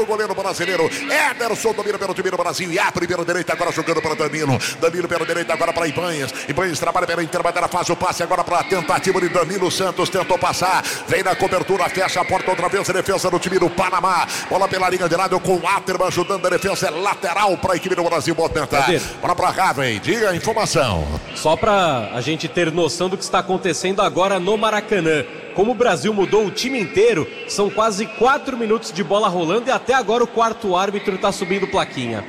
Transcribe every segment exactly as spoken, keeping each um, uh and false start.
O goleiro brasileiro Ederson domina pelo time do Brasil e abre pela direita agora jogando para Danilo. Danilo pela direita agora para Ibanhas. Ibanhas trabalha pela intermediária, faz o passe agora para a tentativa de Danilo Santos. Tentou passar, vem na cobertura, fecha a porta outra vez. A defesa do time do Panamá. Bola pela linha de lado com o Atterman ajudando a defesa. É lateral para a equipe do Brasil movimentar. Bola para Raven, diga a informação. Só para a gente ter noção do que está acontecendo agora no Maracanã. Como o Brasil mudou o time inteiro, são quase quatro minutos de bola rolando e até agora o quarto árbitro está subindo plaquinha.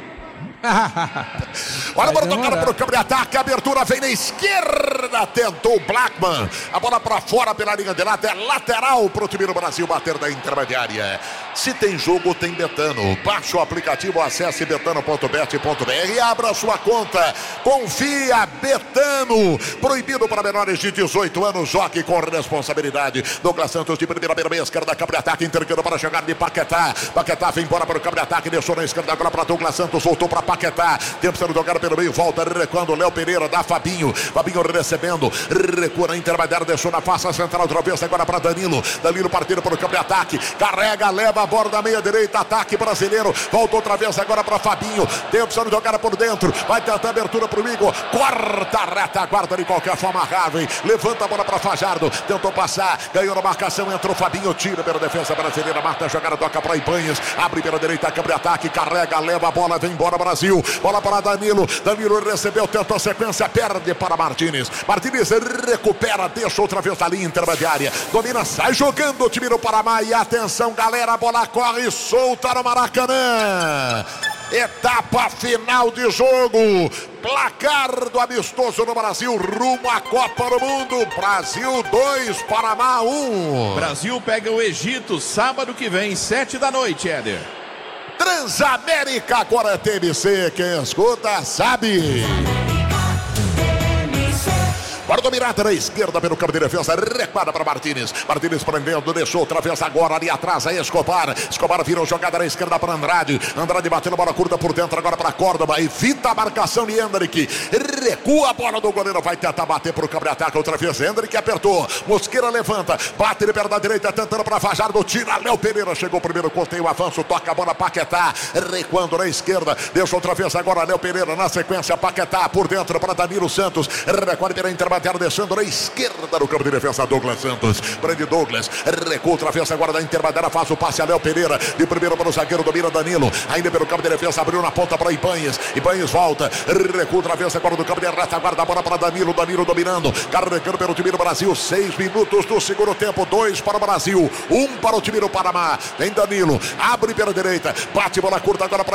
Olha para tocar para o campo de ataque, a abertura vem na esquerda, tentou o Blackman, a bola para fora pela linha de lado, é lateral para o time do Brasil bater da intermediária. Se tem jogo, tem Betano. Baixe o aplicativo, acesse betano ponto bet ponto br e abra sua conta. Confia, Betano. Proibido para menores de dezoito anos, jogue com responsabilidade. Douglas Santos de primeira, beira meia esquerda, campo de ataque, entregando para chegar de Paquetá. Paquetá vem embora para o campo de ataque, deixou na esquerda agora para Douglas Santos, voltou para Paquetá. Tempo sendo jogado pelo meio, volta recuando. Léo Pereira dá Fabinho. Fabinho recebendo, recua na intermediária, deixou na face central outra vez agora para Danilo. Danilo partindo para o campo de ataque, carrega, leva a bola da meia direita, ataque brasileiro. Volta outra vez agora para Fabinho. Tempo sendo jogada por dentro, vai tentar abertura para o Igor. Corta a retaguarda de qualquer forma. Raven levanta a bola para Fajardo, tentou passar, ganhou na marcação, entrou Fabinho, tira pela defesa brasileira, mata a jogada, toca para Ibanhas, abre pela direita, campo de ataque, carrega, leva a bola, vem embora Brasil. Bola para Danilo. Danilo recebeu, tentou a sequência, perde para Martínez. Martínez recupera, deixa outra vez a linha intermediária. Domina, sai jogando o time do Panamá. E atenção, galera, a bola corre solta no Maracanã. Etapa final de jogo. Placar do amistoso no Brasil, rumo à Copa do Mundo. Brasil dois, Panamá um. Brasil pega o Egito sábado que vem, sete da noite, Éder. Transamérica, agora é T M C, quem escuta sabe. Guarda mirada na esquerda pelo campo de defesa, recuada para Martínez. Martínez prendendo, deixou outra vez agora ali atrás a Escobar. Escobar virou jogada na esquerda para Andrade. Andrade batendo bola curta por dentro agora para Córdoba. Evita a marcação de Hendrick. Recua a bola do goleiro, vai tentar bater para o campo de ataque outra vez. Hendrick apertou. Mosqueira levanta, bate ele perto da direita, tentando para Fajardo. Tira Léo Pereira, chegou o primeiro, contém o avanço, toca a bola Paquetá. Recuando na esquerda, deixa outra vez agora Léo Pereira na sequência. Paquetá por dentro para Danilo Santos. Recuada pela intermediária, deixando na esquerda no campo de defesa Douglas Santos. Prende Douglas, recua outra vez agora da intermediária, faz o passe a Léo Pereira, de primeiro para o zagueiro, domina Danilo, ainda pelo campo de defesa, abriu na ponta para Ibanhas, Ibanhas volta, recua outra vez agora do campo de retaguarda, a bola para Danilo, Danilo dominando, carregando pelo time do Brasil, seis minutos do segundo tempo, dois para o Brasil, um para o time do Panamá, tem Danilo, abre pela direita, bate bola curta agora para